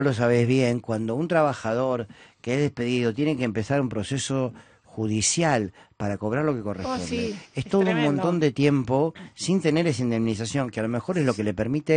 lo sabés bien, cuando un trabajador que es despedido tiene que empezar un proceso judicial para cobrar lo que Oh, corresponde, sí, es es todo un montón tremendo. de tiempo sin tener esa indemnización, que a lo mejor es lo que le permite